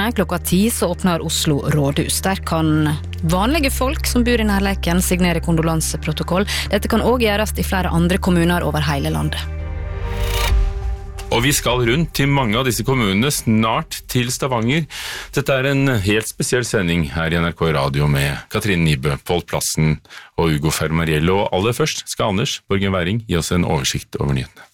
tirsdagene klokka 10 så åpner Oslo rådhus. Der kan vanlige folk som bor i nærleken signere kondolanseprotokoll. Dette kan også gjøres i flere andre kommuner over hele landet. Og vi skal rundt til mange av disse kommunene, snart til Stavanger. Dette en helt spesiell sending her i NRK Radio med Katrine Nibø, Pål Plassen og Ugo Fermariello. Og aller først skal Anders Borgen Væring gi oss en oversikt over nyhetene.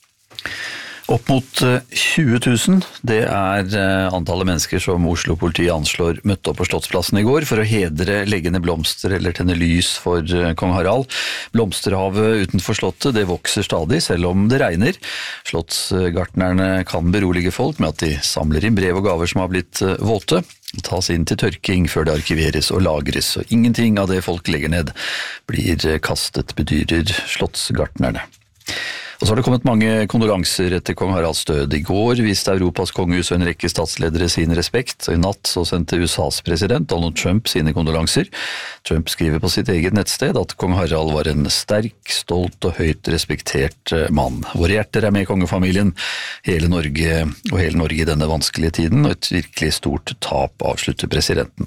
Opp mot 20 000, det antallet mennesker som Oslo-politiet anslår møtte opp på Slottsplassen i går for å hedre leggende blomster eller tenne lys for kong Harald. Blomsterhavet utenfor slottet, det vokser stadig, selv om det regner. Slottsgartnerne kan berolige folk med at de samler inn brev og gaver som har blitt våte. Tas inn til tørking før det arkiveres og lagres, og ingenting av det folk legger ned blir kastet, bedyrer slottsgartnerne. Og så har det kommet mange kondolanser etter kong Haralds død. I går viste Europas kongehus og en rekke statsledere sin respekt. I natt så sendte USAs president Donald Trump sine kondolanser. Trump skriver på sitt eget nettsted at kong Harald var en sterk, stolt og høyt respektert mann. Våre hjerter med kongefamilien, hele Norge i denne vanskelige tiden, og et virkelig stort tap, avslutter presidenten.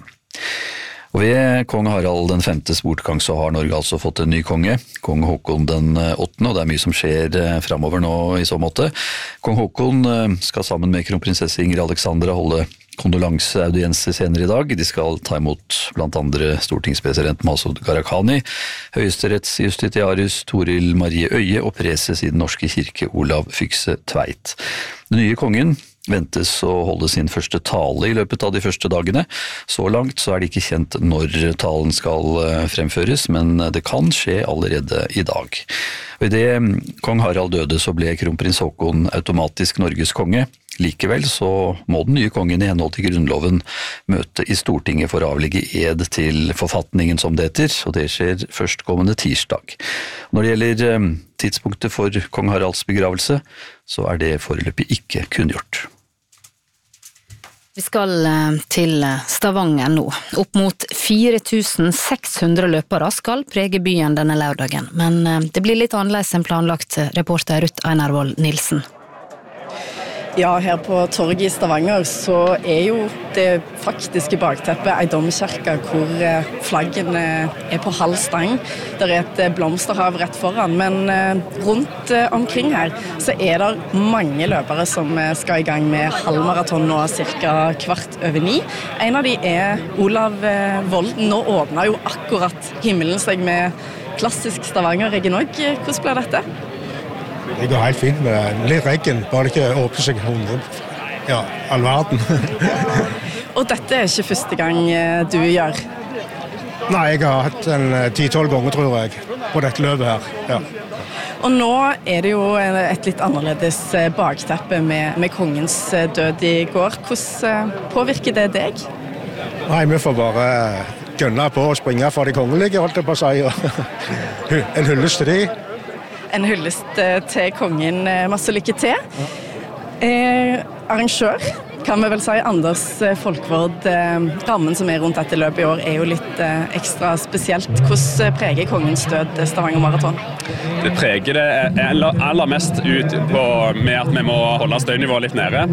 Og ved kong Harald den 5. bortgang så har Norge altså fått en ny konge, kong Håkon den 8., og det mye som skjer fremover nå i så måte. Kong Håkon skal sammen med kronprinsesse Ingrid Alexandra holde kondolanseaudienser senere i dag. De skal ta imot blant andre stortingspresident Masud Gharahkhani, høyesterettsjustitiarius Toril Marie Øye og preses i den norske kirke Olav Fykse Tveit. Den nye kongen ventes å holde sin første tale i løpet av de første dagene. Så langt så det ikke kjent når talen skal fremføres, men det kan skje allerede i dag. Og i det kong Harald døde så ble kronprins Håkon automatisk Norges konge. Likevel så må den nye kongen i henhold til grunnloven møte i Stortinget for å avlegge ed til forfatningen som det heter, og det skjer førstkommende tirsdag. Når det gjelder tidspunktet for kong Haralds begravelse, så det foreløpig ikke kunngjort. Vi skal til Stavanger nå. Opp mot 4600 løpere skal prege byen denne lørdagen, men det blir litt annerledes enn planlagt, reporter Ruth Einarvold Nilsen. Ja, her på torget i Stavanger så jo det faktiske bakteppet ei domkirke hvor flaggene på halv stang. Der et blomsterhav rett foran, men rundt omkring her så det mange løpere som skal i gang med halvmaraton nå cirka 8:15. En av de Olav Volden. Nå åpner jo akkurat himmelen seg med klassisk Stavanger-reggae. Hvordan blir dette? Det går helt fint med litt regn, bare det ikke åpner seg 100. Ja, all verden. Og dette ikke første gang du gjør? Nei, jeg har hatt 10-12 ganger, tror jeg, på dette løpet her. Ja. Og nå det jo et litt annerledes bakteppe med kongens død i går. Hvordan påvirker det deg? Nei, vi får bare gønne på og springe for de kongelige, holdt jeg på å si. En hyllest til de. En hyllest til kongen, masse lykke til. Arrangør, kan vi vel si, Anders Folkvord. Rammen som rundt dette løpet i år jo litt ekstra spesielt. Hvordan preger kongens død Stavanger Maraton? Det preger det aller mest ut med at vi må holde støynivået litt nede.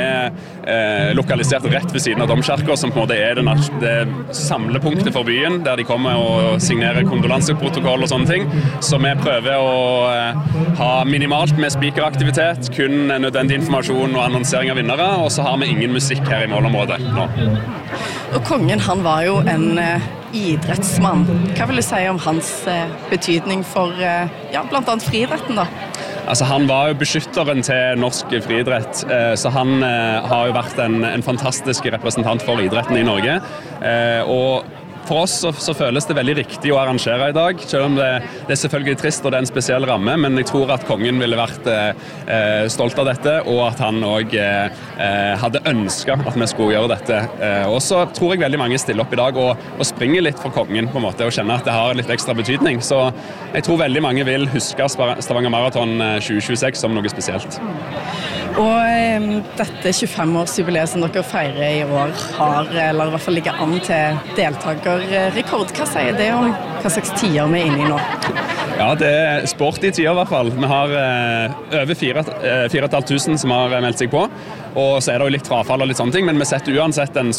Vi lokalisert rett ved siden av domkirken, som på en måte det samlepunktet for byen, der de kommer og signerer kondolanseprotokoll og sånne ting. Så vi prøver å ha minimalt med speakeraktivitet, kun nødvendig informasjon og annonsering av vinnere, og så har vi ingen musikk her i målområdet nå. Og kongen, han var jo en idrettsmann. Hva vil du si om hans betydning for blant annet friidretten da? Altså, han var jo beskytteren til norsk friidrett, så han har jo vært en fantastisk representant for idretten i Norge. Og for oss så føles det veldig riktig å arrangere i dag, selv om det selvfølgelig trist og det en spesiell ramme, men jeg tror at kongen ville vært stolt av dette, og at han også hadde ønsket at vi skulle gjøre dette. Og så tror jeg veldig mange stiller opp i dag og springer litt for kongen på en måte, og kjenner at det har litt ekstra betydning. Så jeg tror veldig mange vil huske Stavanger Maraton 2026 som noe spesielt. Og dette 25-årsjubileet som dere feirer i år har, eller i hvert fall ligger an til deltakerrekord. Hva sier det om hva slags tider vi inne i nå? Ja, det sporty tider i hvert fall. Vi har over 4 500 som har meldt seg på, og så det jo litt frafall og litt sånne ting, men vi setter uansett en